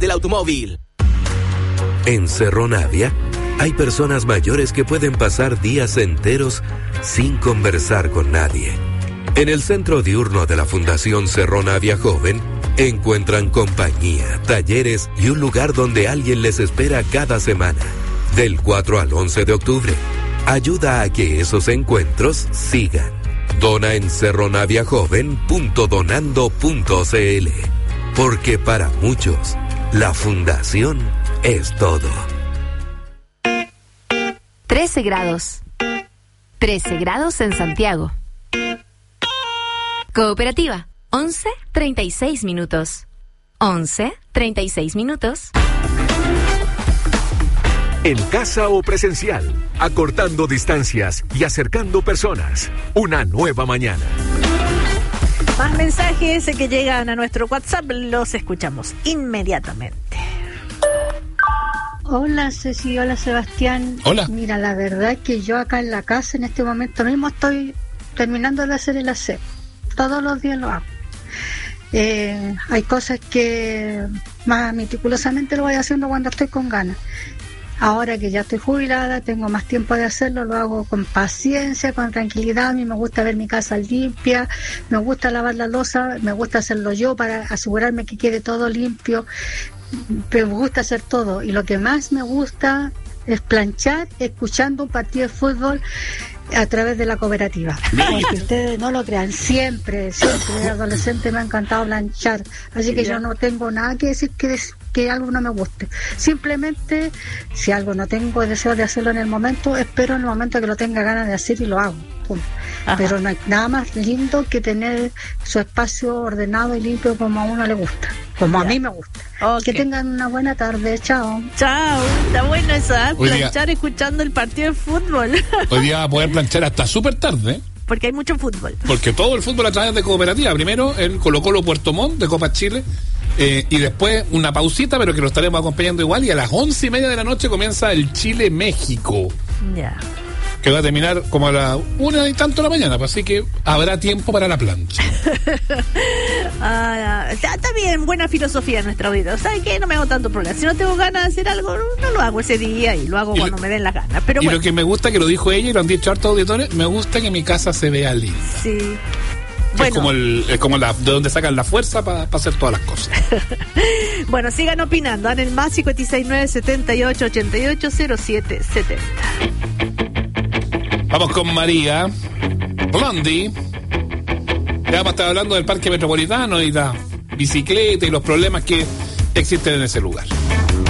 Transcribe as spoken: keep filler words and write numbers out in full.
del automóvil. En Cerro Navia hay personas mayores que pueden pasar días enteros sin conversar con nadie. En el centro diurno de la Fundación Cerro Navia Joven encuentran compañía, talleres y un lugar donde alguien les espera cada semana. Del cuatro al once de octubre, ayuda a que esos encuentros sigan. Dona en cerro navia joven punto donando punto c l, porque para muchos, la Fundación es todo. trece grados. trece grados en Santiago. Cooperativa, once treinta y seis minutos. once treinta y seis minutos. En casa o presencial, acortando distancias y acercando personas. Una nueva mañana. Más mensajes que llegan a nuestro WhatsApp, los escuchamos inmediatamente. Hola Ceci, hola Sebastián. Hola. Mira, la verdad es que yo acá en la casa en este momento mismo estoy terminando de hacer el aseo. Todos los días lo hago. Eh, hay cosas que más meticulosamente lo voy haciendo cuando estoy con ganas. Ahora que ya estoy jubilada, tengo más tiempo de hacerlo, lo hago con paciencia, con tranquilidad. A mí me gusta ver mi casa limpia, me gusta lavar la loza, me gusta hacerlo yo para asegurarme que quede todo limpio. Me gusta hacer todo. Y lo que más me gusta es planchar escuchando un partido de fútbol a través de la cooperativa. Aunque ustedes no lo crean, siempre, siempre de adolescente me ha encantado planchar. Así que yo no tengo nada que decir que, que algo no me guste. Simplemente, si algo no tengo deseo de hacerlo en el momento, espero en el momento que lo tenga ganas de hacer y lo hago. Pero no hay nada más lindo que tener su espacio ordenado y limpio como a uno le gusta, como a mí me gusta. Okay. Que tengan una buena tarde, chao. Chao, está bueno eso, ¿eh? Hoy planchar día, escuchando el partido de fútbol. Hoy día va a poder planchar hasta súper tarde, ¿eh? Porque hay mucho fútbol. Porque todo el fútbol a través de cooperativa. Primero el Colo Colo Puerto Montt de Copa Chile. Eh, y después una pausita, pero que lo estaremos acompañando igual. Y a las once y media de la noche comienza el Chile-México. Ya. Yeah. Que va a terminar como a la una y tanto de la mañana, pues así que habrá tiempo para la plancha. ah, está, está bien, buena filosofía nuestra vida. ¿Sabes qué? No me hago tanto problema. Si no tengo ganas de hacer algo, no lo hago ese día y lo hago y cuando lo, me den las ganas. Pero y bueno. Lo que me gusta, que lo dijo ella y lo han dicho hartos auditores, me gusta que mi casa se vea linda. Sí. Bueno. Es como, el, es como la, de donde sacan la fuerza para pa hacer todas las cosas. Bueno, sigan opinando. En el más cincuenta y seis nueve setenta y ocho ochenta y ocho cero siete setenta. Vamos con María Blondie. Ya vamos a estar hablando del parque metropolitano y la bicicleta y los problemas que existen en ese lugar.